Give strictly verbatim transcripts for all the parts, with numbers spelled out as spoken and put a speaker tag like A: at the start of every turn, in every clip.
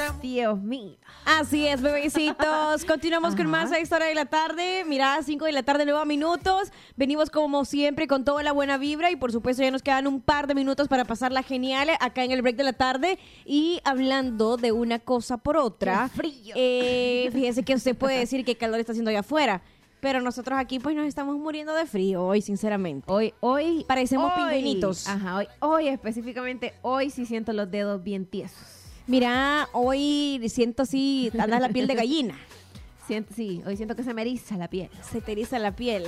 A: Dios mío.
B: Así es, bebecitos. Continuamos Ajá. con más a esta hora de la tarde. Mirá, cinco de la tarde, nueve minutos. Venimos como siempre con toda la buena vibra y por supuesto ya nos quedan un par de minutos para pasarla genial acá en el break de la tarde. Y hablando de una cosa por otra.
A: ¡Qué frío!
B: Eh, fíjese que usted puede decir que calor está haciendo allá afuera. Pero nosotros aquí pues nos estamos muriendo de frío hoy, sinceramente.
A: Hoy, hoy...
B: Parecemos
A: hoy,
B: pingüinitos.
A: Ajá, hoy, hoy específicamente, hoy sí siento los dedos bien tiesos.
B: Mira, hoy siento así, anda la piel de gallina.
A: Siento, sí, hoy siento que se me eriza la piel.
B: Se te eriza la piel.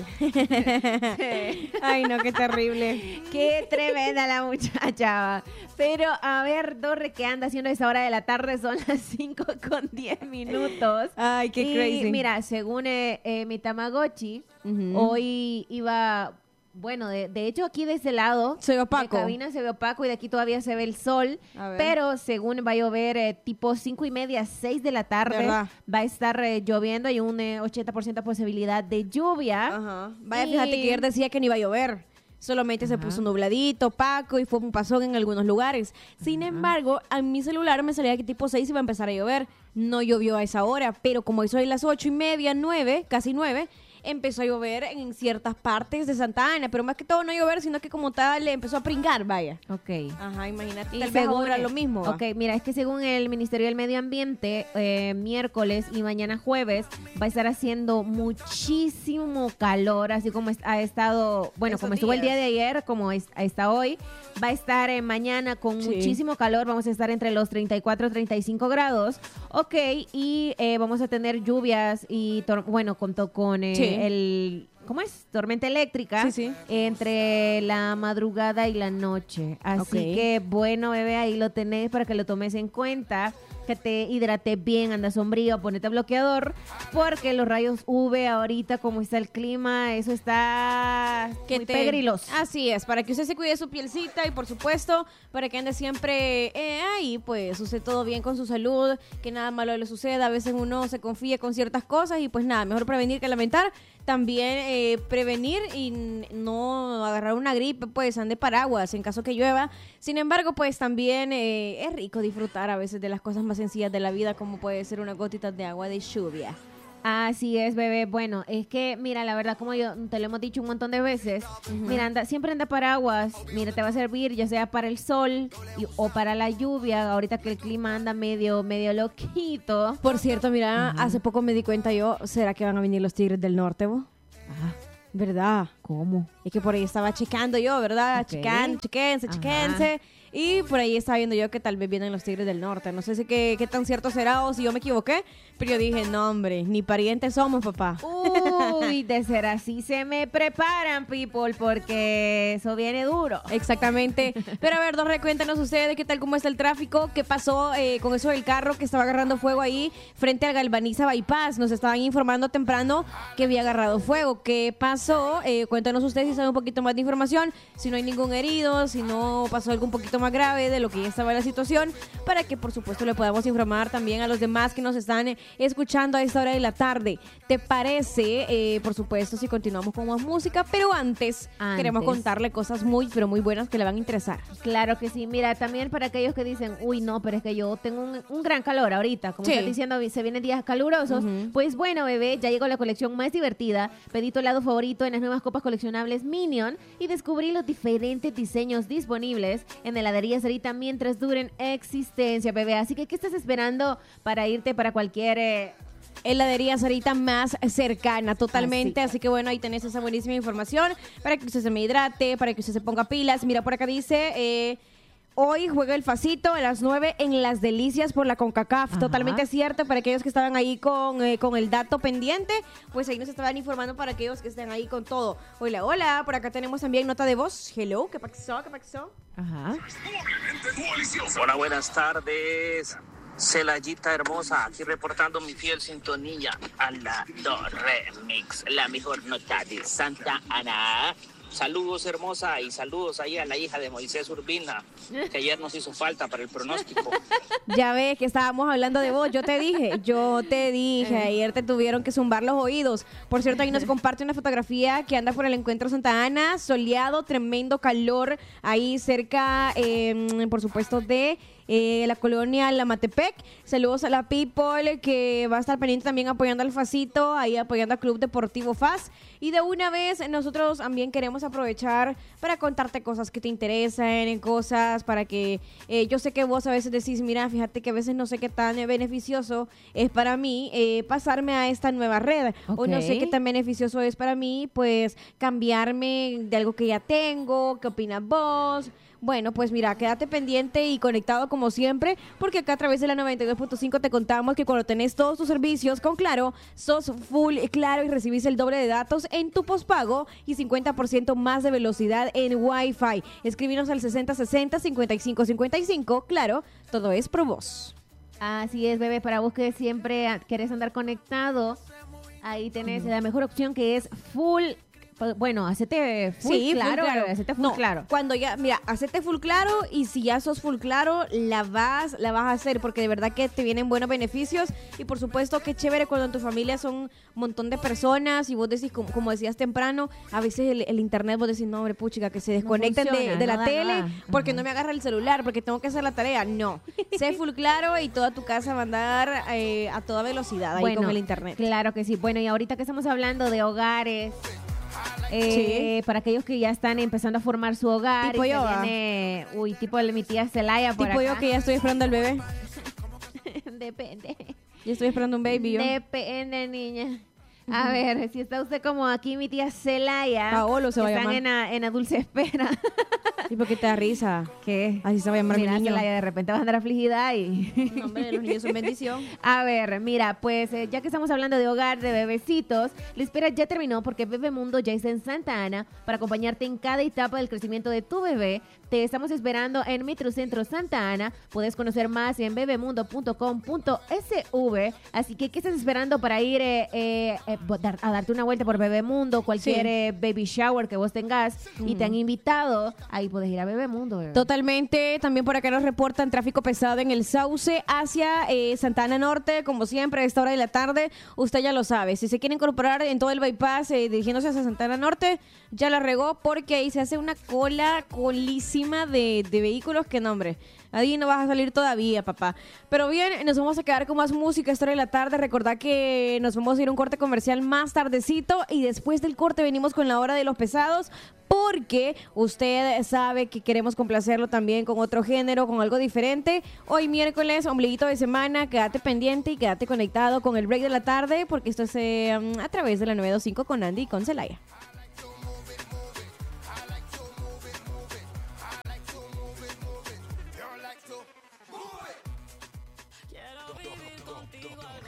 B: Sí. Ay, no, qué terrible.
A: Qué tremenda la muchacha. Pero, a ver, Dorre, ¿qué anda haciendo a esa hora de la tarde? Son las cinco con diez minutos.
B: Ay, qué
A: y,
B: crazy.
A: Mira, según eh, eh, mi Tamagotchi, uh-huh. hoy iba... Bueno, de, de hecho aquí de ese lado
B: se ve opaco.
A: De cabina se ve opaco y de aquí todavía se ve el sol, pero según va a llover eh, tipo cinco y media, seis de la tarde, ¿verdad? Va a estar eh, lloviendo y un eh, ochenta por ciento posibilidad de lluvia.
B: Ajá. Vaya, y... fíjate que ayer decía que no iba a llover. Solamente Ajá. se puso nubladito, opaco y fue un pasón en algunos lugares. Sin Ajá. embargo, a mi celular me salía que tipo seis iba a empezar a llover. No llovió a esa hora, pero como hizo ahí las ocho y media, nueve, casi nueve, empezó a llover en ciertas partes de Santa Ana, pero más que todo no llover, sino que como tal empezó a pringar, vaya.
A: Ok.
B: Ajá, imagínate.
A: Y
B: tal vez ahora
A: el,
B: lo mismo. ¿va?
A: Ok, mira, es que según el Ministerio del Medio Ambiente, eh, miércoles y mañana jueves va a estar haciendo muchísimo calor, así como ha estado, bueno, Esos como estuvo días. el día de ayer, como es, hasta hoy, va a estar eh, mañana con sí. muchísimo calor, vamos a estar entre los treinta y cuatro, treinta y cinco grados, ok, y eh, vamos a tener lluvias y, tor- bueno, contó con... Eh, sí. el ¿cómo es? Tormenta eléctrica
B: sí, sí.
A: entre la madrugada y la noche. Así okay. que, bueno, bebé, ahí lo tenés para que lo tomes en cuenta. Que te hidrates bien, anda sombrío, ponete bloqueador, porque los rayos U V ahorita, como está el clima, eso está que muy te... pegriloso.
B: Así es, para que usted se cuide su pielcita y por supuesto, para que ande siempre eh, ahí, pues, usted todo bien con su salud, que nada malo le suceda. A veces uno se confía con ciertas cosas y pues nada, mejor prevenir que lamentar. También eh, prevenir y no agarrar una gripe, pues ande paraguas en caso que llueva. Sin embargo, pues también eh, es rico disfrutar a veces de las cosas más sencillas de la vida, como puede ser una gotita de agua de lluvia.
A: Así es, bebé. Bueno, es que, mira, la verdad, como yo te lo hemos dicho un montón de veces, uh-huh. mira, anda, siempre anda paraguas. Mira, te va a servir ya sea para el sol y, o para la lluvia, ahorita que el clima anda medio, medio loquito.
B: Por cierto, mira, uh-huh. hace poco me di cuenta yo, ¿será que van a venir los Tigres del Norte, vos?
A: Ajá.
B: ¿Verdad?
A: ¿Cómo?
B: Es que por ahí estaba checando yo, ¿verdad? Okay. Checan, chequense, chequense. Y por ahí estaba viendo yo que tal vez vienen los Tigres del Norte. No sé si qué, qué tan cierto será o si yo me equivoqué, pero yo dije, no, hombre, ni parientes somos, papá.
A: Uy, de ser así se me preparan, people, porque eso viene duro.
B: Exactamente. Pero a ver, Dorre, cuéntanos ustedes qué tal, cómo está el tráfico, qué pasó eh, con eso del carro que estaba agarrando fuego ahí frente al Galvaniza Bypass. Nos estaban informando temprano que había agarrado fuego. ¿Qué pasó? Eh, cuéntanos ustedes si saben un poquito más de información, si no hay ningún herido, si no pasó algo un poquito más grave de lo que ya estaba la situación, para que por supuesto le podamos informar también a los demás que nos están eh, escuchando a esta hora de la tarde. ¿Te parece? Eh, por supuesto, si continuamos con más música, pero antes, antes queremos contarle cosas muy, pero muy buenas que le van a interesar.
A: Claro que sí. Mira, también para aquellos que dicen, uy, no, pero es que yo tengo un, un gran calor ahorita, como sí. estás diciendo, se vienen días calurosos. Uh-huh. Pues bueno, bebé, ya llegó la colección más divertida. Pedí tu helado favorito en las nuevas copas coleccionables Minion y descubrí los diferentes diseños disponibles en el heladería Sarita mientras duren existencia, bebé. Así que, ¿qué estás esperando para irte para cualquier eh,
B: heladería Sarita más cercana? Totalmente. Así. Así que bueno, ahí tenés esa buenísima información para que usted se me hidrate, para que usted se ponga pilas. Mira, por acá dice... Eh, Hoy juega el Facito a las nueve en Las Delicias por la CONCACAF. Ajá. Totalmente cierto. Para aquellos que estaban ahí con, eh, con el dato pendiente, pues ahí nos estaban informando para aquellos que estén ahí con todo. Hola, hola. Por acá tenemos también nota de voz. Hello, ¿qué pasó? ¿Qué pasó?
A: Ajá.
C: Hola, buenas tardes. Celayita hermosa, aquí reportando mi fiel sintonía a la Do Remix, la mejor nota de Santa Ana. Saludos, hermosa, y saludos ahí a la hija de Moisés Urbina, que ayer nos hizo falta para el pronóstico.
B: Ya ves que estábamos hablando de vos, yo te dije, yo te dije, ayer te tuvieron que zumbar los oídos. Por cierto, ahí nos comparte una fotografía que anda por el Encuentro Santa Ana, soleado, tremendo calor, ahí cerca, eh, por supuesto, de... eh, la colonia Lamatepec. Saludos a la people que va a estar pendiente también apoyando al Facito, ahí apoyando al Club Deportivo F A S. Y de una vez nosotros también queremos aprovechar para contarte cosas que te interesan, cosas para que eh, yo sé que vos a veces decís, mira, fíjate que a veces no sé qué tan eh, beneficioso es para mí eh, pasarme a esta nueva red. O no sé
A: Ok.
B: qué tan beneficioso es para mí, pues cambiarme de algo que ya tengo. ¿Qué opinas vos? Bueno, pues mira, quédate pendiente y conectado como siempre, porque acá a través de la noventa y dos punto cinco te contamos que cuando tenés todos tus servicios con Claro, sos full Claro y recibís el doble de datos en tu postpago y cincuenta por ciento más de velocidad en Wi-Fi. Escribinos al sesenta sesenta cincuenta y cinco cincuenta y cinco. Claro, todo es pro vos.
A: Así es, bebé, para vos que siempre ah, querés andar conectado, ahí tenés la mejor opción que es full. Bueno, hacete full
B: Sí, full
A: claro,
B: claro.
A: bebé, hacete full
B: No,
A: claro.
B: Cuando ya, mira, hacete full claro y si ya sos full claro, la vas, la vas a hacer porque de verdad que te vienen buenos beneficios y por supuesto que chévere cuando en tu familia son un montón de personas y vos decís, como, como decías temprano, a veces el, el internet vos decís, no hombre, puchica, que se desconecten de,
A: funciona,
B: de la
A: no da,
B: tele
A: no da.
B: porque
A: Ajá.
B: no me agarra el celular, porque tengo que hacer la tarea. No, sé full claro y toda tu casa va a andar eh, a toda velocidad ahí con el internet.
A: Claro que sí. Bueno, y ahorita que estamos hablando de hogares, eh, para aquellos que ya están empezando a formar su hogar,
B: Tipo
A: y se
B: yo, ¿va?
A: viene, uy, tipo de mi tía Celaya por
B: Tipo yo
A: acá.
B: que ya estoy esperando al bebé.
A: Depende.
B: Ya estoy esperando un baby yo.
A: Depende, niña. A ver, si está usted como aquí, mi tía Celaya.
B: Paolo se va a
A: están
B: llamar.
A: en a, en a dulce espera.
B: ¿Y por qué te da risa?
A: ¿Qué?
B: Así se va a llamar mi
A: Mira,
B: niño.
A: Celaya, de repente vas a andar afligida y...
B: No, hombre, los niños son bendición.
A: A ver, mira, pues eh, ya que estamos hablando de hogar, de bebecitos, la espera ya terminó porque Bebemundo ya está en Santa Ana para acompañarte en cada etapa del crecimiento de tu bebé. Te estamos esperando en Metrocentro Santa Ana. Puedes conocer más en bebemundo punto com punto s v. Así que, ¿qué estás esperando para ir eh, eh, eh, dar- a darte una vuelta por Bebemundo? Cualquier
B: Sí.
A: eh, baby shower que vos tengas y te han invitado, ahí puedes ir a Bebemundo, bebé.
B: Totalmente. También por acá nos reportan tráfico pesado en el Sauce hacia eh, Santa Ana Norte, como siempre, a esta hora de la tarde. Usted ya lo sabe. Si se quiere incorporar en todo el bypass eh, dirigiéndose hacia Santa Ana Norte, ya la regó porque ahí se hace una cola colísima de, de vehículos que no, hombre. Ahí no vas a salir todavía, papá. Pero bien, nos vamos a quedar con más música a esta hora de la tarde. Recordad que nos vamos a ir a un corte comercial más tardecito y después del corte venimos con la hora de los pesados porque usted sabe que queremos complacerlo también con otro género, con algo diferente. Hoy miércoles, ombliguito de semana, quédate pendiente y quédate conectado con el break de la tarde porque esto es eh, a través de la nueve dos cinco con Andy y con Celaya.
D: Quiero vivir contigo.